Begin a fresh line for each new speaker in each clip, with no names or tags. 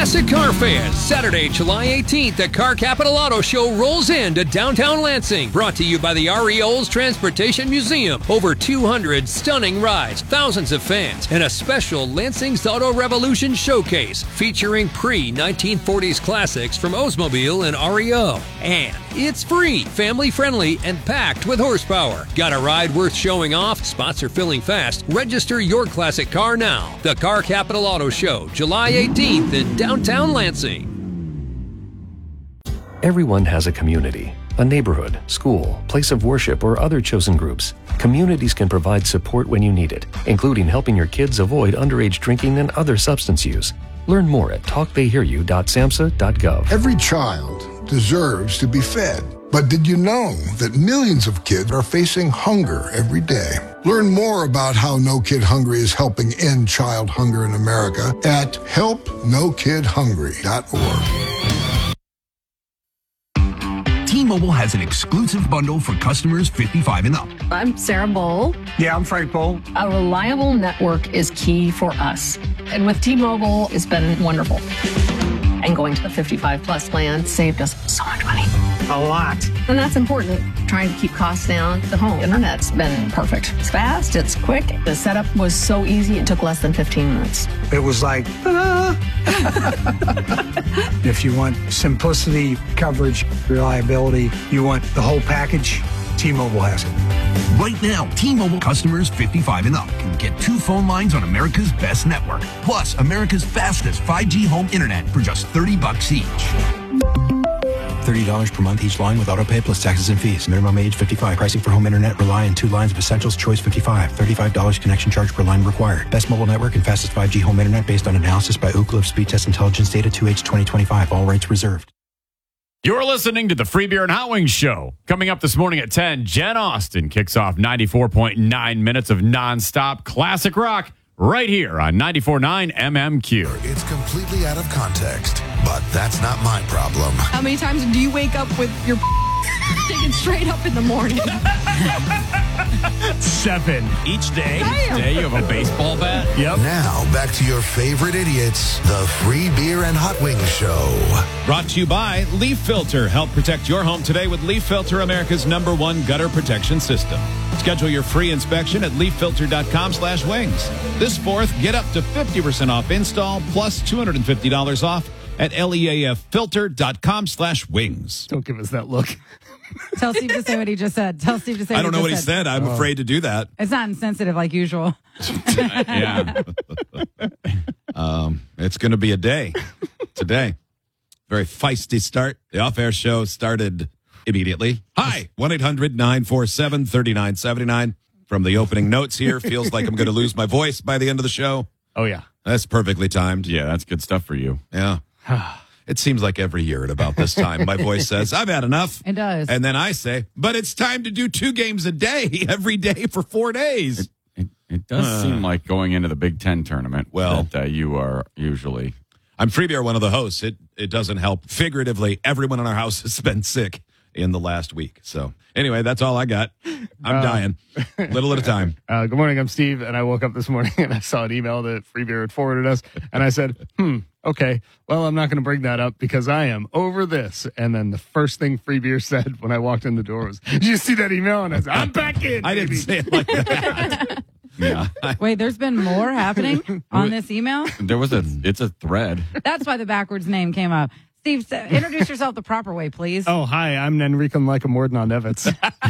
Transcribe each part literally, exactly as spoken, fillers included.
Classic car fans, Saturday, July eighteenth, the Car Capital Auto Show rolls into downtown Lansing. Brought to you by the R E O's Transportation Museum. Over two hundred stunning rides, thousands of fans, and a special Lansing's Auto Revolution showcase featuring pre nineteen forties classics from Oldsmobile and R E O. And it's free, family-friendly, and packed with horsepower. Got a ride worth showing off? Spots are filling fast. Register your classic car now. The Car Capital Auto Show, July eighteenth in downtown Lansing.
Everyone has a community, a neighborhood, school, place of worship, or other chosen groups. Communities can provide support when you need it, including helping your kids avoid underage drinking and other substance use. Learn more at talk they hear you dot samhsa dot gov.
Every child deserves to be fed. But did you know that millions of kids are facing hunger every day? Learn more about how No Kid Hungry is helping end child hunger in America at help no kid hungry dot org.
T-Mobile has an exclusive bundle for customers fifty-five and up.
I'm Sarah Bowl.
Yeah, I'm Frank Bowl.
A reliable network is key for us. And with T-Mobile, it's been wonderful. And going to the fifty-five plus plan saved us so much money.
A lot.
And that's important. Trying to keep costs down. The home internet's been perfect. It's fast, it's quick. The setup was so easy, it took less than fifteen minutes.
It was like, ah. If you want simplicity, coverage, reliability, you want the whole package, T-Mobile has it.
Right now, T-Mobile customers fifty-five and up can get two phone lines on America's best network, plus America's fastest five G home internet for just thirty bucks each.
thirty dollars per month each line with autopay plus taxes and fees. Minimum age fifty-five. Pricing for home internet rely on two lines of Essentials Choice fifty-five. thirty-five dollars connection charge per line required. Best mobile network and fastest five G home internet based on analysis by Ookla of Speed Test Intelligence data two H twenty twenty-five. All rates reserved.
You're listening to the Free Beer and Hot Wings Show. Coming up this morning at ten, Jen Austen kicks off ninety-four point nine minutes of nonstop classic rock right here on ninety-four point nine M M Q.
It's completely out of context, but that's not my problem.
How many times do you wake up with your taken straight up in the morning?
Seven. Each day.
Damn.
Each day you have a baseball bat? Yep.
Now, back to your favorite idiots, the Free Beer and Hot Wings Show.
Brought to you by Leaf Filter. Help protect your home today with Leaf Filter, America's number one gutter protection system. Schedule your free inspection at leaf filter dot com slash wings. This fourth, get up to fifty percent off install plus two hundred fifty dollars off at leaf filter dot com slash wings.
Don't give us that look.
Tell Steve to say what he just said. Tell Steve to say
I
what
don't know
he
what he
just
said. I'm
Oh.
afraid to do that.
It's not insensitive like usual.
Yeah. um, it's going to be a day today. Very feisty start. The off-air show started immediately. Hi, one eight hundred nine four seven three nine seven nine. From the opening notes here, feels like I'm going to lose my voice by the end of the show.
Oh, yeah.
That's perfectly timed.
Yeah, that's good stuff for you.
Yeah. It seems like every year at about this time, my voice says, I've had enough.
It does.
And then I say, but it's time to do two games a day, every day for four days.
It, it, it does
Uh.
seem like going into the Big Ten tournament
Well-
that uh, you are usually.
I'm Free Beer, one of the hosts. It it doesn't help. Figuratively, everyone in our house has been sick in the last week. So anyway, that's all I got. I'm
Uh,
dying. Little at a time.
Uh, good morning. I'm Steve, and I woke up this morning and I saw an email that Free Beer had forwarded us, and I said, "Hmm, okay. Well, I'm not going to bring that up because I am over this." And then the first thing Free Beer said when I walked in the door was, "Did you see that email?" And I said, "I'm back in."
I didn't
baby."
say it like that. Yeah.
Wait, there's been more happening on this email?
There was a, it's a thread.
That's why the backwards name came up. Steve, s- introduce yourself the proper way, please.
Oh, hi. I'm Nenrico Micah Mordon Evans.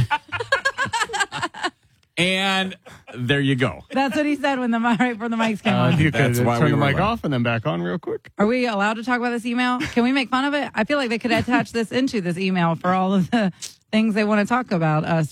And there you go.
That's what he said when the mi- right before the mics came
Uh,
on.
if you could
That's
uh,
why
turn
we
the
were
mic
like-
off and then back on real quick.
Are we allowed to talk about this email? Can we make fun of it? I feel like they could attach this into this email for all of the things they want to talk about us